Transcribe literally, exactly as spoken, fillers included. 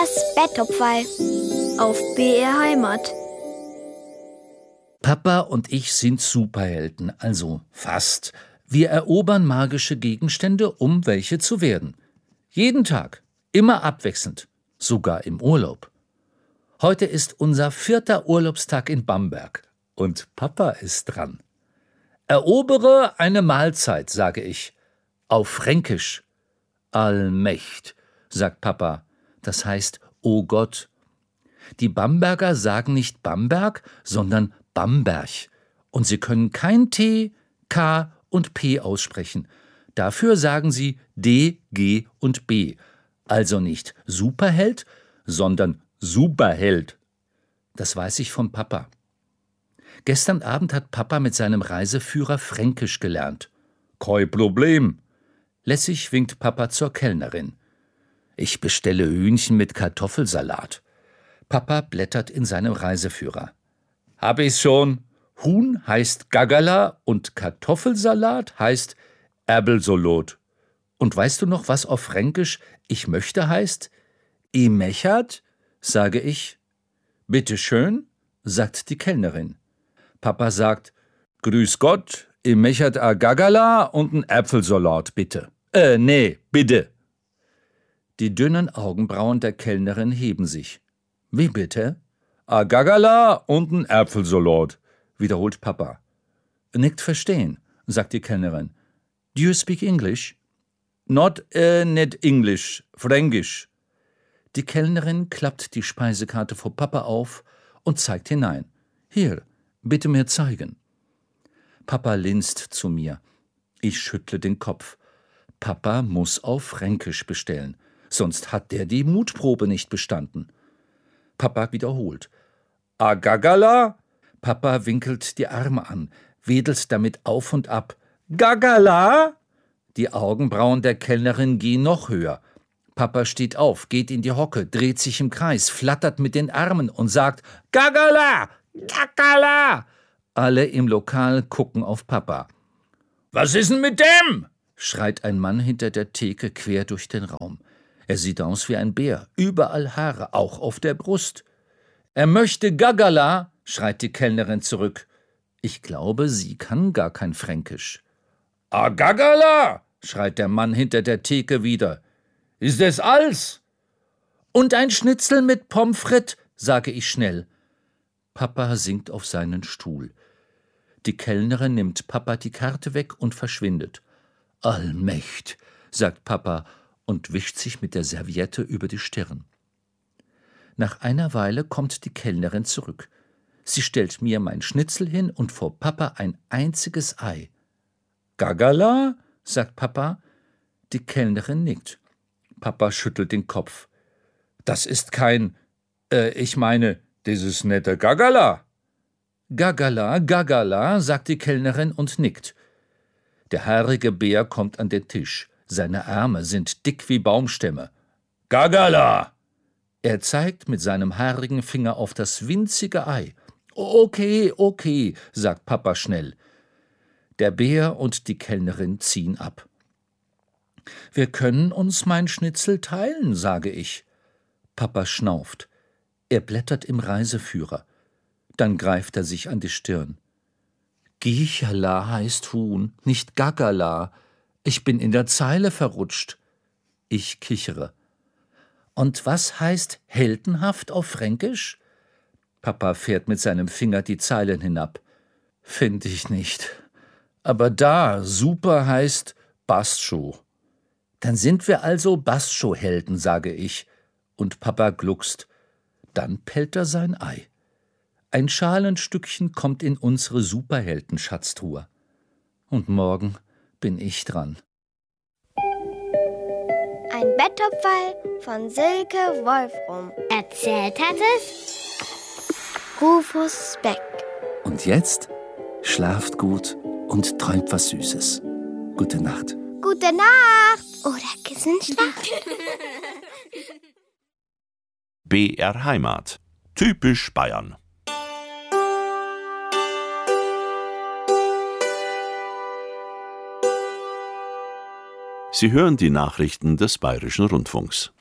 Papas Betthupferl auf B R Heimat. Papa und ich sind Superhelden, also fast. Wir erobern magische Gegenstände, um welche zu werden. Jeden Tag, immer abwechselnd, sogar im Urlaub. Heute ist unser vierter Urlaubstag in Bamberg und Papa ist dran. Erobere eine Mahlzeit, sage ich, auf Fränkisch. Allmächt, sagt Papa, das heißt, oh Gott. Die Bamberger sagen nicht Bamberg, sondern Bamberg. Und sie können kein T, K und P aussprechen. Dafür sagen sie D, G und B. Also nicht Superheld, sondern Superheld. Das weiß ich von Papa. Gestern Abend hat Papa mit seinem Reiseführer Fränkisch gelernt. Kein Problem. Lässig winkt Papa zur Kellnerin. Ich bestelle Hühnchen mit Kartoffelsalat. Papa blättert in seinem Reiseführer. Hab ich's schon. Huhn heißt Gagala und Kartoffelsalat heißt Erbelsolot. Und weißt du noch, was auf Fränkisch ich möchte heißt? I mechert, sage ich. Bitte schön, sagt die Kellnerin. Papa sagt, Grüß Gott, i mechert a Gagala und n Äpfelsalat, bitte. Äh, nee, bitte. Die dünnen Augenbrauen der Kellnerin heben sich. Wie bitte? A Gagala und n Äpfelsalat, wiederholt Papa. Nickt verstehen, sagt die Kellnerin. Do you speak English? Not, äh, net English, Fränkisch. Die Kellnerin klappt die Speisekarte vor Papa auf und zeigt hinein. Hier, bitte mir zeigen. Papa linst zu mir. Ich schüttle den Kopf. Papa muss auf Fränkisch bestellen, sonst hat der die Mutprobe nicht bestanden. Papa wiederholt. A Gagala? Papa winkelt die Arme an, wedelt damit auf und ab. Gagala? Die Augenbrauen der Kellnerin gehen noch höher. Papa steht auf, geht in die Hocke, dreht sich im Kreis, flattert mit den Armen und sagt Gagala! Gagala! Alle im Lokal gucken auf Papa. Was ist denn mit dem? Schreit ein Mann hinter der Theke quer durch den Raum. Er sieht aus wie ein Bär, überall Haare, auch auf der Brust. Er möchte Gagala, schreit die Kellnerin zurück. Ich glaube, sie kann gar kein Fränkisch. A Gagala, schreit der Mann hinter der Theke wieder. Ist das alles? Und ein Schnitzel mit Pommes frites, sage ich schnell. Papa sinkt auf seinen Stuhl. Die Kellnerin nimmt Papa die Karte weg und verschwindet. Allmächt, sagt Papa und wischt sich mit der Serviette über die Stirn. Nach einer Weile kommt die Kellnerin zurück. Sie stellt mir mein Schnitzel hin und vor Papa ein einziges Ei. Gagala, sagt Papa. Die Kellnerin nickt. Papa schüttelt den Kopf. Das ist kein, äh, ich meine, dieses nette Gagala. Gagala, Gagala, sagt die Kellnerin und nickt. Der haarige Bär kommt an den Tisch. Seine Arme sind dick wie Baumstämme. Gagala! Er zeigt mit seinem haarigen Finger auf das winzige Ei. Okay, okay, sagt Papa schnell. Der Bär und die Kellnerin ziehen ab. Wir können uns mein Schnitzel teilen, sage ich. Papa schnauft. Er blättert im Reiseführer. Dann greift er sich an die Stirn. Gichala heißt Huhn, nicht Gagala. Ich bin in der Zeile verrutscht. Ich kichere. Und was heißt heldenhaft auf Fränkisch? Papa fährt mit seinem Finger die Zeilen hinab. Find ich nicht. Aber da, super heißt Bastschuh. Dann sind wir also Bastschuh-Helden, sage ich. Und Papa gluckst. Dann pellt er sein Ei. Ein Schalenstückchen kommt in unsere Superhelden-Schatztruhe. Und morgen bin ich dran. Ein Betthupferl von Silke Wolfrum. Erzählt hat es Rufus Beck. Und jetzt schlaft gut und träumt was Süßes. Gute Nacht. Gute Nacht oder Kissenschlaf. B R Heimat. Typisch Bayern. Sie hören die Nachrichten des Bayerischen Rundfunks.